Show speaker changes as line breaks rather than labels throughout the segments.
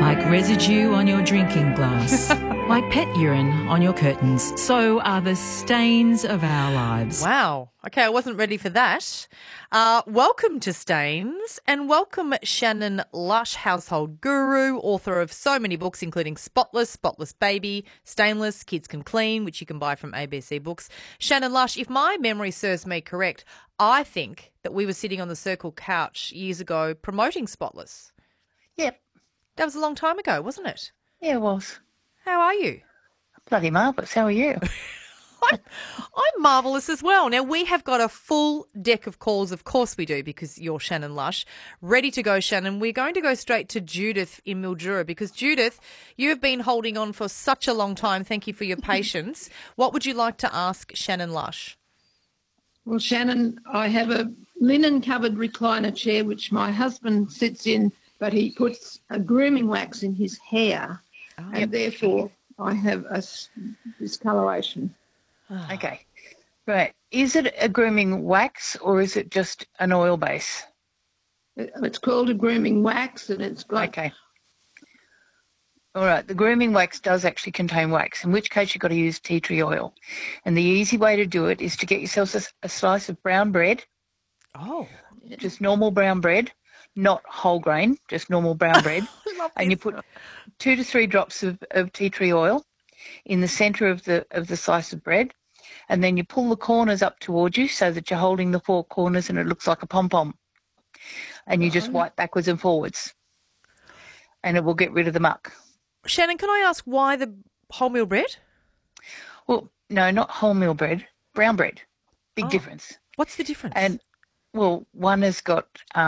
Like residue on your drinking glass, like pet urine on your curtains, so are the stains of our lives.
Wow. Okay, I wasn't ready for that. Welcome to Stains, and welcome Shannon Lush, household guru, author of so many books, including Spotless, Spotless Baby, Stainless, Kids Can Clean, which you can buy from ABC Books. Shannon Lush, if my memory serves me correct, I think that we were sitting on the Circle couch years ago promoting Spotless.
Yep.
That was a long time ago, wasn't it?
Yeah, it was.
How are you?
Bloody marvellous. How are you?
I'm marvellous as well. Now, we have got a full deck of calls, of course we do, because you're Shannon Lush. Ready to go, Shannon. We're going to go straight to Judith in Mildura because, Judith, you have been holding on for such a long time. Thank you for your patience. What would you like to ask Shannon Lush?
Well, Shannon, I have a linen-covered recliner chair which my husband sits in, but he puts a grooming wax in his hair, and therefore I have a discoloration.
Okay. Right. Is it a grooming wax or is it just an oil base?
It's called a grooming wax, and it's got...
Okay. All right. The grooming wax does actually contain wax, in which case you've got to use tea tree oil. And the easy way to do it is to get yourself a slice of brown bread.
Oh.
Just normal brown bread. Not whole grain, just normal brown bread. And you put 2 to 3 drops of tea tree oil in the centre of the slice of bread, and then you pull the corners up towards you so that you're holding the 4 corners and it looks like a pom-pom. And you just wipe backwards and forwards, and it will get rid of the muck.
Shannon, can I ask why the wholemeal bread?
Well, no, not wholemeal bread, brown bread. Big difference.
What's the difference?
And well, one has got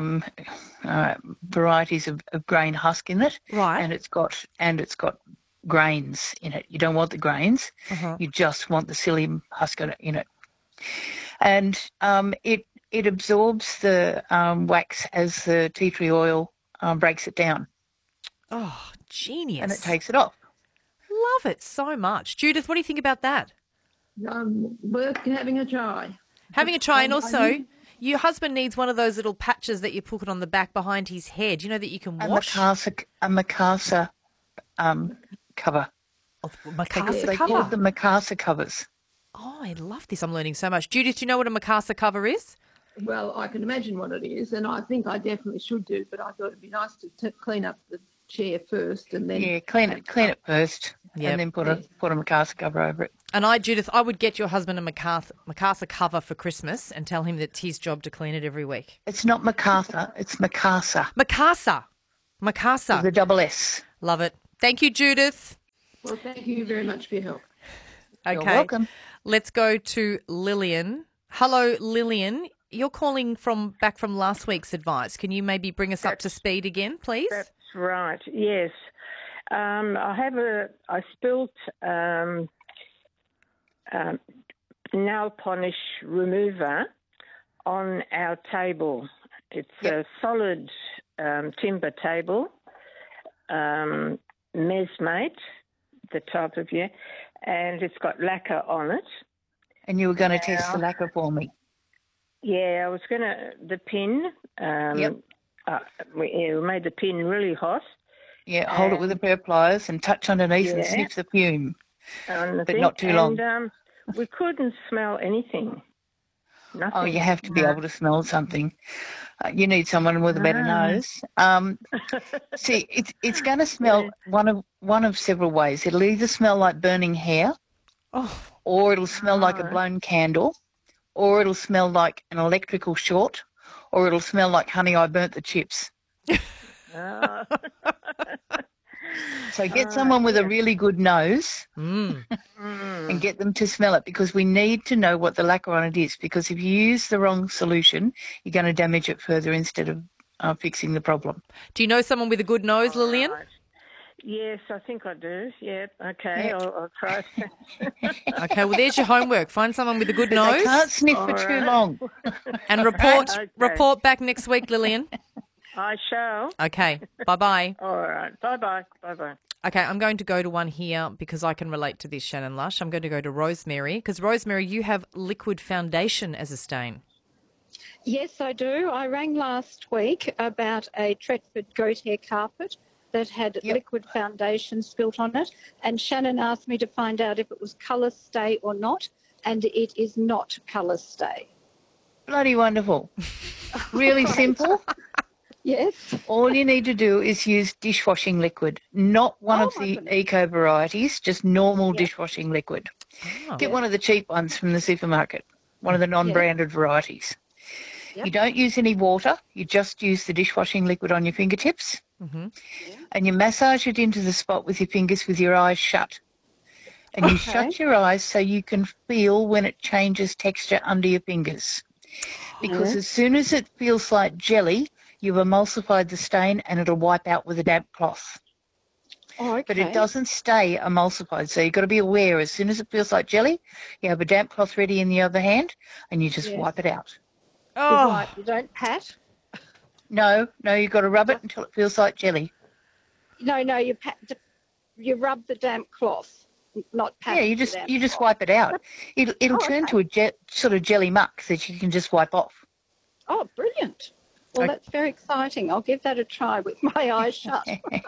varieties of grain husk in it,
Right.
And it's got grains in it. You don't want the grains; you just want the psyllium husk in it. And it absorbs the wax as the tea tree oil breaks it down,
Oh, genius.
and it takes it off.
Love it so much. Judith, what do you think about that?
Worth having a try.
Having a try, and also your husband needs one of those little patches that you put on the back behind his head. You know that you can wash?
A Mikasa cover.
Oh, Mikasa
They
cover.
call them Mikasa covers.
Oh, I love this. I'm learning so much. Judith, do you know what a Mikasa cover is?
Well, I can imagine what it is, and I think I definitely should do, but I thought it'd be nice to clean up the chair first and then...
Yeah, clean it first,
Yep.
and then put a Mikasa cover over it.
And Judith, I would get your husband a Mikasa cover for Christmas and tell him that it's his job to clean it every week.
It's not Mikasa, it's Mikasa.
Mikasa.
With a double S.
Love it. Thank you, Judith.
Well, thank you very much for your help.
Okay.
You're welcome.
Let's go to Lillian. Hello, Lillian. You're calling back from last week's advice. Can you maybe bring us up to speed again, please?
That's right. Yes. I spilt nail polish remover on our table. It's a solid timber table, Mesmate, the type of and it's got lacquer on it.
And you were going to test the lacquer for me.
Yeah, I was going to, the pin, we made the pin really hot.
Yeah, hold it with a pair of pliers and touch underneath and sniff the fume, but not too long.
And we couldn't smell anything. Nothing.
Oh, you have to be able to smell something. You need someone with a better nose. See, it's going to smell one of several ways. It'll either smell like burning hair, or it'll smell like a blown candle, or it'll smell like an electrical short, or it'll smell like, honey, I burnt the chips. So get someone with a really good nose and get them to smell it, because we need to know what the lacquer on it is, because if you use the wrong solution, you're going to damage it further instead of fixing the problem.
Do you know someone with a good nose, Lillian?
Right. Yes, I think I do. Yeah, okay, I'll try.
Okay, well, there's your homework. Find someone with a good nose.
They can't sniff for too long.
And report back next week, Lillian.
I shall.
Okay, bye-bye.
All right, bye-bye, bye-bye.
Okay, I'm going to go to one here because I can relate to this, Shannon Lush. I'm going to go to Rosemary because, Rosemary, you have liquid foundation as a stain.
Yes, I do. I rang last week about a Tretford goat hair carpet that had liquid foundation spilt on it, and Shannon asked me to find out if it was colour stay or not, and it is not colour stay.
Bloody wonderful. Really simple.
Yes.
All you need to do is use dishwashing liquid, not one of the eco varieties, just normal dishwashing liquid. Get one of the cheap ones from the supermarket, one of the non-branded varieties. You don't use any water. You just use the dishwashing liquid on your fingertips, and you massage it into the spot with your fingers with your eyes shut. And you shut your eyes so you can feel when it changes texture under your fingers. Because as soon as it feels like jelly, you've emulsified the stain and it'll wipe out with a damp cloth. But it doesn't stay emulsified, so you've got to be aware. As soon as it feels like jelly, you have a damp cloth ready in the other hand and you just wipe it out.
You don't pat?
No, you've got to rub it until it feels like jelly.
No, you pat. You rub the damp cloth, not pat.
Yeah, you just wipe it out. It'll turn to a sort of jelly muck that you can just wipe off.
Oh, brilliant. Well, that's very exciting. I'll give that a try with my eyes shut.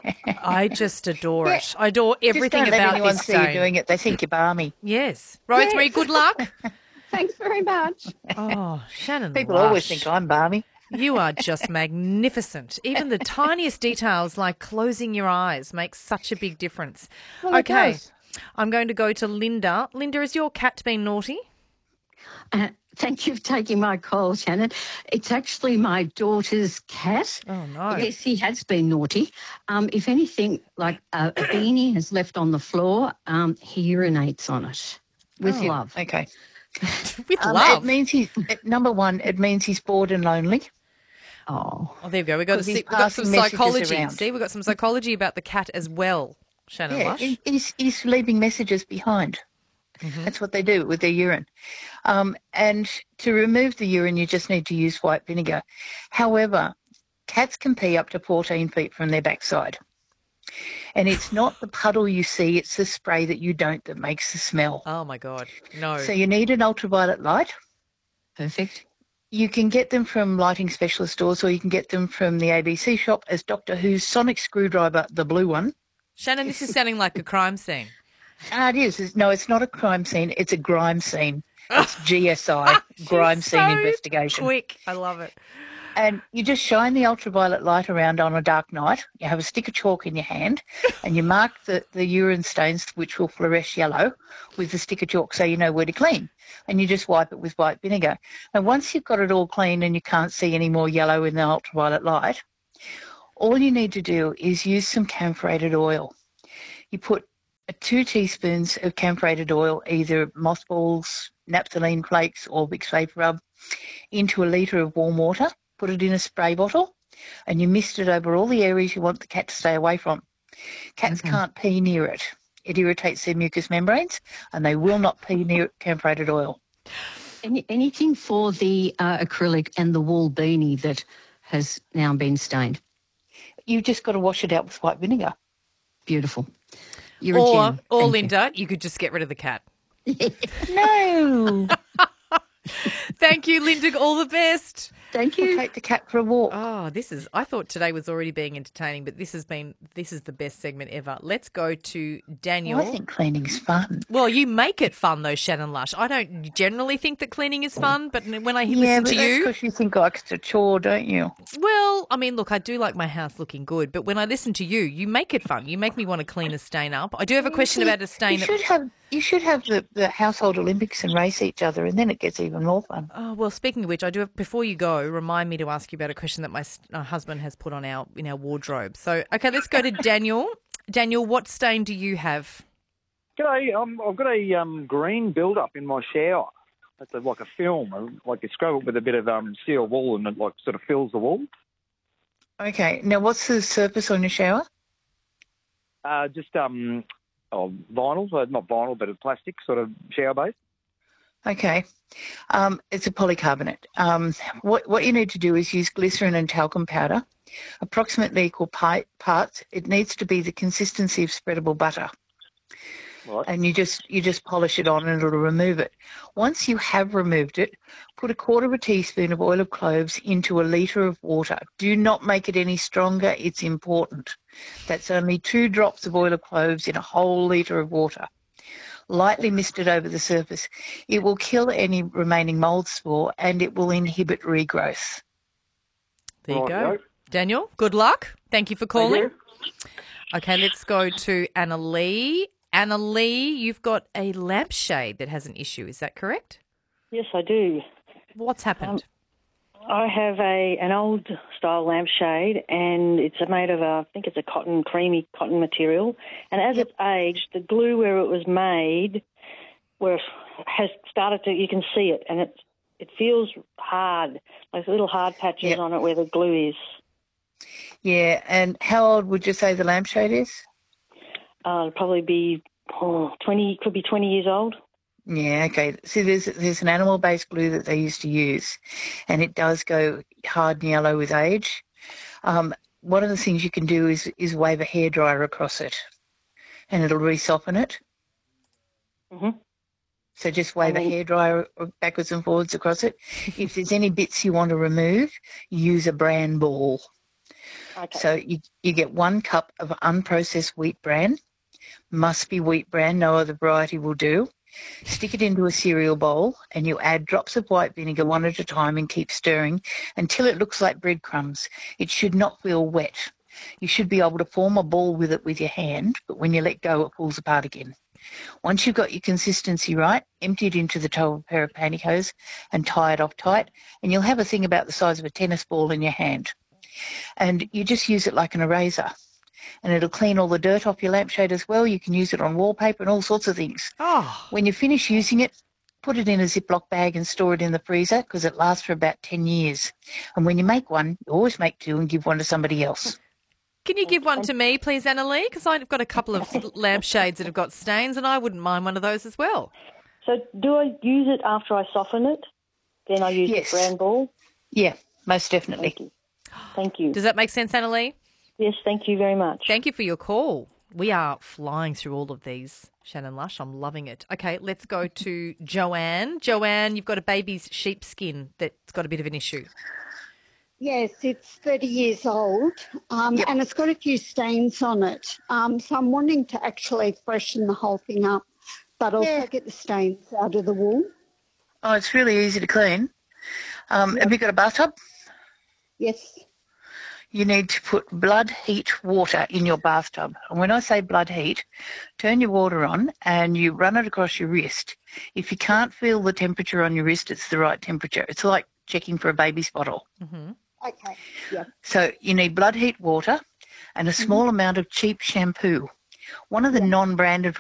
I just adore it. I adore everything
just don't
about
let anyone
this
see
stain.
you doing it. They think you're balmy.
Yes. Rosemary, good luck.
Thanks very much.
Oh, Shannon
People
Lush.
always think I'm balmy.
You are just magnificent. Even the tiniest details like closing your eyes makes such a big difference.
Well, it does.
I'm going to go to Linda. Linda, has your cat been naughty?
Thank you for taking my call, Shannon. It's actually my daughter's cat.
Oh, no.
Yes, he has been naughty. If anything, like a beanie has left on the floor, he urinates on it with love.
Okay.
With love?
It means number one, it means he's bored and lonely.
Oh, there we go. We've got some
passing messages
psychology.
around.
See, we've got some psychology about the cat as well, Shannon Lush.
He's leaving messages behind. That's what they do with their urine. And to remove the urine, you just need to use white vinegar. However, cats can pee up to 14 feet from their backside. And it's not the puddle you see, it's the spray that you don't that makes the smell.
Oh, my God. No.
So you need an ultraviolet light.
Perfect.
You can get them from lighting specialist stores or you can get them from the ABC shop as Doctor Who's sonic screwdriver, the blue one.
Shannon, this is sounding like a crime scene.
It is. No, it's not a crime scene. It's a grime scene. It's GSI, grime scene investigation.
Quick. I love it.
And you just shine the ultraviolet light around on a dark night. You have a stick of chalk in your hand and you mark the urine stains, which will fluoresce yellow, with the stick of chalk so you know where to clean. And you just wipe it with white vinegar. And once you've got it all clean and you can't see any more yellow in the ultraviolet light, all you need to do is use some camphorated oil. You put 2 teaspoons of camphorated oil, either mothballs, naphthalene flakes or Vicks Vapor Rub, into a litre of warm water. Put it in a spray bottle and you mist it over all the areas you want the cat to stay away from. Cats can't pee near it. It irritates their mucous membranes and they will not pee near camphorated oil.
Anything for the acrylic and the wool beanie that has now been stained?
You've just got to wash it out with white vinegar.
Beautiful. You're a gem.
Or
Thank
Linda, you could just get rid of the cat.
No.
Thank you, Linda. All the best.
Thank you.
We'll take the cat for a walk.
Oh, I thought today was already being entertaining, but this is the best segment ever. Let's go to Daniel.
I think cleaning's fun.
Well, you make it fun though, Shannon Lush. I don't generally think that cleaning is fun, but when I listen to you,
because you think like it's a chore, don't you?
well, I mean, look, I do like my house looking good, but when I listen to you, you make it fun. You make me want to clean a stain up. I do have a question about a stain.
You should have the household Olympics and race each other, and then it gets even more fun.
Oh, well, speaking of which, I do have, before you go, remind me to ask you about a question that my husband has put on in our wardrobe. So, okay, let's go to Daniel. Daniel, what stain do you have?
G'day, I've got a green build-up in my shower. It's like a film, like you scrub it with a bit of steel wool and it like sort of fills the wall.
Okay, now what's the surface on your shower?
Just vinyl, not vinyl, but a plastic sort of shower base.
Okay, it's a polycarbonate. What you need to do is use glycerin and talcum powder, approximately equal parts. It needs to be the consistency of spreadable butter.
Right.
and you just polish it on and it'll remove it. Once you have removed it, put 1/4 teaspoon of oil of cloves into a litre of water. Do not make it any stronger. It's important. That's only 2 drops of oil of cloves in a whole litre of water. Lightly mist it over the surface. It will kill any remaining mould spore and it will inhibit regrowth.
There you go.
Rightio.
Daniel, good luck. Thank you for calling.
you.
Okay, let's go to Anna Lee. Anna Lee, you've got a lampshade that has an issue. Is that correct?
Yes, I do.
What's happened?
I have an old style lampshade, and it's made of I think it's a creamy cotton material. And as it's aged, the glue where it was made, where it has started to, you can see it, and it feels hard, like little hard patches on it where the glue is.
Yeah, and how old would you say the lampshade is?
It'll probably be 20, could be 20 years old.
Yeah, okay. See, there's an animal-based glue that they used to use, and it does go hard and yellow with age. One of the things you can do is wave a hairdryer across it, and it'll re-soften it.
Mm-hmm.
So just wave a hairdryer backwards and forwards across it. If there's any bits you want to remove, use a bran ball.
Okay.
So you get 1 cup of unprocessed wheat bran. Must be wheat bran, no other variety will do. Stick it into a cereal bowl and you add drops of white vinegar 1 at a time and keep stirring until it looks like breadcrumbs. It should not feel wet. You should be able to form a ball with it with your hand, but when you let go, it pulls apart again. Once you've got your consistency right, empty it into the toe of a pair of pantyhose and tie it off tight, and you'll have a thing about the size of a tennis ball in your hand. And you just use it like an eraser. And it'll clean all the dirt off your lampshade as well. You can use it on wallpaper and all sorts of things.
Oh,
When you finish using it, put it in a Ziploc bag and store it in the freezer because it lasts for about 10 years. And when you make one, you always make 2 and give 1 to somebody else.
can you give one to me, please, Anna Lee? Because I've got a couple of lampshades that have got stains and I wouldn't mind one of those as well.
So do I use it after I soften it? Then I use
Yes.
the bran ball?
Yeah, most definitely.
Thank you. Thank you.
Does that make sense, Anna Lee?
Yes, thank you very much.
Thank you for your call. We are flying through all of these, Shannon Lush. I'm loving it. Okay, let's go to Joanne. Joanne, you've got a baby's sheepskin that's got a bit of an issue.
Yes, it's 30 years old and it's got a few stains on it. So I'm wanting to actually freshen the whole thing up, but also get the stains out of the wool.
Oh, it's really easy to clean. Have you got a bathtub?
Yes.
You need to put blood heat water in your bathtub. And when I say blood heat, turn your water on and you run it across your wrist. If you can't feel the temperature on your wrist, it's the right temperature. It's like checking for a baby's bottle.
Mm-hmm.
Okay, yeah.
So you need blood heat water and a small amount of cheap shampoo. One of the non-branded